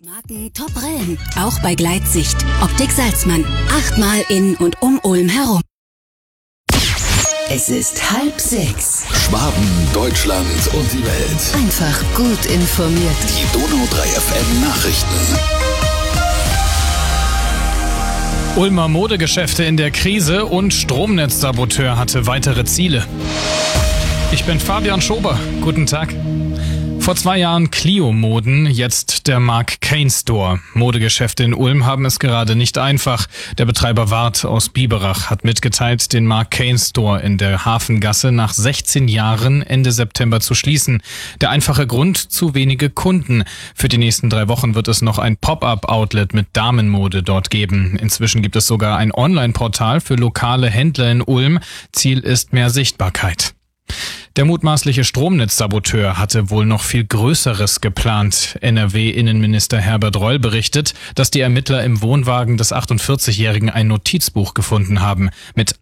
Marken Top Brillen, auch bei Gleitsicht. Optik Salzmann, 8-mal in und um Ulm herum. Es ist 5:30. Schwaben, Deutschland und die Welt. Einfach gut informiert. Die Donau 3 FM Nachrichten. Ulmer Modegeschäfte in der Krise und Stromnetzsaboteur hatte weitere Ziele. Ich bin Fabian Schober. Guten Tag. Vor 2 Jahren Clio-Moden, jetzt der Mark Cain Store. Modegeschäfte in Ulm haben es gerade nicht einfach. Der Betreiber Wart aus Biberach hat mitgeteilt, den Mark Cain Store in der Hafengasse nach 16 Jahren Ende September zu schließen. Der einfache Grund: zu wenige Kunden. Für die nächsten 3 Wochen wird es noch ein Pop-up-Outlet mit Damenmode dort geben. Inzwischen gibt es sogar ein Online-Portal für lokale Händler in Ulm. Ziel ist mehr Sichtbarkeit. Der mutmaßliche Stromnetzsaboteur hatte wohl noch viel Größeres geplant. NRW-Innenminister Herbert Reul berichtet, dass die Ermittler im Wohnwagen des 48-Jährigen ein Notizbuch gefunden haben, mit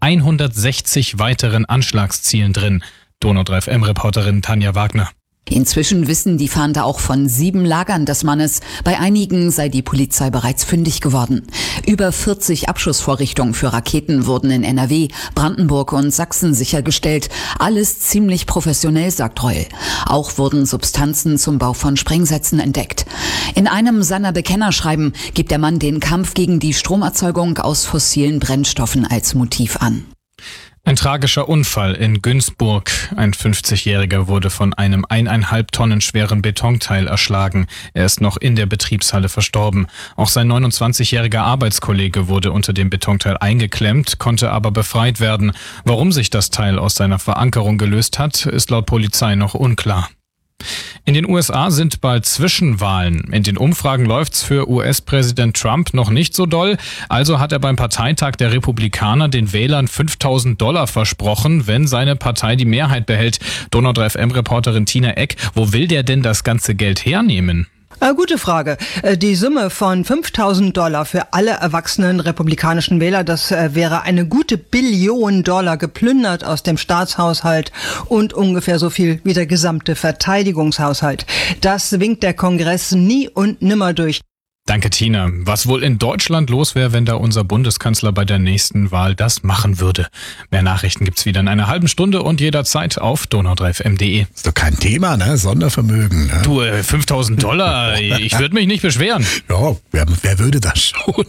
160 weiteren Anschlagszielen drin. Donau 3 FM-Reporterin Tanja Wagner. Inzwischen wissen die Fahnder auch von 7 Lagern des Mannes. Bei einigen sei die Polizei bereits fündig geworden. Über 40 Abschussvorrichtungen für Raketen wurden in NRW, Brandenburg und Sachsen sichergestellt. Alles ziemlich professionell, sagt Reul. Auch wurden Substanzen zum Bau von Sprengsätzen entdeckt. In einem seiner Bekennerschreiben gibt der Mann den Kampf gegen die Stromerzeugung aus fossilen Brennstoffen als Motiv an. Ein tragischer Unfall in Günzburg. Ein 50-Jähriger wurde von einem 1,5 Tonnen schweren Betonteil erschlagen. Er ist noch in der Betriebshalle verstorben. Auch sein 29-jähriger Arbeitskollege wurde unter dem Betonteil eingeklemmt, konnte aber befreit werden. Warum sich das Teil aus seiner Verankerung gelöst hat, ist laut Polizei noch unklar. In den USA sind bald Zwischenwahlen. In den Umfragen läuft's für US-Präsident Trump noch nicht so doll. Also hat er beim Parteitag der Republikaner den Wählern $5.000 versprochen, wenn seine Partei die Mehrheit behält. Donau 3 FM-Reporterin Tina Eck, wo will der denn das ganze Geld hernehmen? Gute Frage. Die Summe von $5.000 für alle erwachsenen republikanischen Wähler, das wäre eine gute $1 Billion geplündert aus dem Staatshaushalt und ungefähr so viel wie der gesamte Verteidigungshaushalt. Das winkt der Kongress nie und nimmer durch. Danke, Tina. Was wohl in Deutschland los wäre, wenn da unser Bundeskanzler bei der nächsten Wahl das machen würde. Mehr Nachrichten gibt's wieder in einer halben Stunde und jederzeit auf donau3fm.de. Ist doch kein Thema, ne? Sondervermögen. Ne? Du, $5.000, ich würde mich nicht beschweren. Ja, wer würde das schon?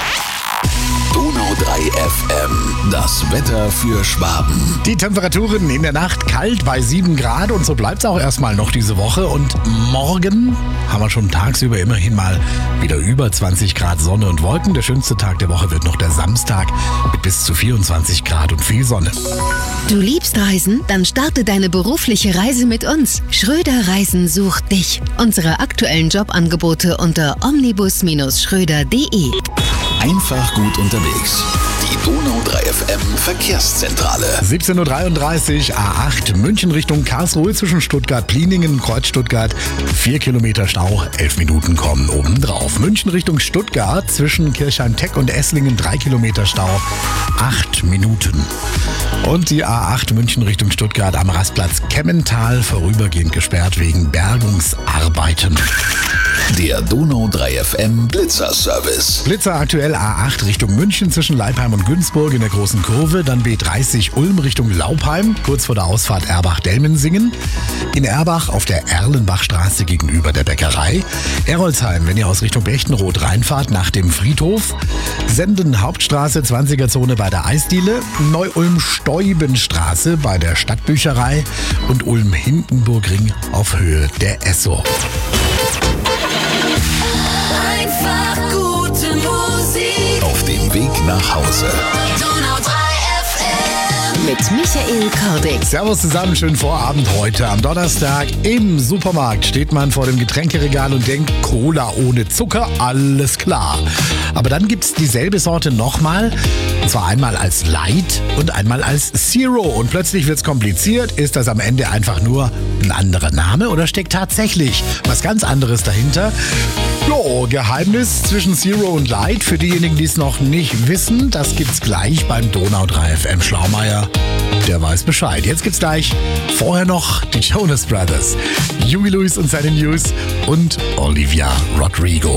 Donau 3 FM, das Wetter für Schwaben. Die Temperaturen in der Nacht kalt bei 7 Grad und so bleibt es auch erstmal noch diese Woche. Und morgen haben wir schon tagsüber immerhin mal wieder über 20 Grad Sonne und Wolken. Der schönste Tag der Woche wird noch der Samstag mit bis zu 24 Grad und viel Sonne. Du liebst Reisen? Dann starte deine berufliche Reise mit uns. Schröder Reisen sucht dich. Unsere aktuellen Jobangebote unter omnibus-schröder.de. Einfach gut unterwegs. Die Donau 3 FM Verkehrszentrale. 17.33 Uhr, A8 München Richtung Karlsruhe zwischen Stuttgart-Pliningen und Kreuz Stuttgart. 4 Kilometer Stau, 11 Minuten kommen obendrauf. München Richtung Stuttgart zwischen Kirchheim-Teck und Esslingen 3 Kilometer Stau, 8 Minuten. Und die A8 München Richtung Stuttgart am Rastplatz Kemmental vorübergehend gesperrt wegen Bergungsarbeiten. Der Donau 3 FM Blitzer-Service. Blitzer aktuell A8 Richtung München zwischen Leipheim und Günzburg in der großen Kurve. Dann B30 Ulm Richtung Laupheim, kurz vor der Ausfahrt Erbach-Delmensingen. In Erbach auf der Erlenbachstraße gegenüber der Bäckerei. Erolsheim, wenn ihr aus Richtung Bechtenroth reinfahrt, nach dem Friedhof. Senden Hauptstraße 20er-Zone bei der Eisdiele. Neu-Ulm-Steubenstraße bei der Stadtbücherei. Und Ulm-Hindenburg-Ring auf Höhe der Esso. Einfach gute Musik. Auf dem Weg nach Hause. Donau 3 FM. Mit Michael Kordig. Servus zusammen, schönen Vorabend heute. Am Donnerstag im Supermarkt steht man vor dem Getränkeregal und denkt, Cola ohne Zucker, alles klar. Aber dann gibt's dieselbe Sorte nochmal. Und zwar einmal als Light und einmal als Zero. Und plötzlich wird's kompliziert. Ist das am Ende einfach nur ein anderer Name oder steckt tatsächlich was ganz anderes dahinter? Jo, Geheimnis zwischen Zero und Light. Für diejenigen, die es noch nicht wissen, das gibt's gleich beim Donau 3 FM Schlaumeier. Der weiß Bescheid. Jetzt gibt's gleich vorher noch die Jonas Brothers, Huey Lewis und seine News und Olivia Rodrigo.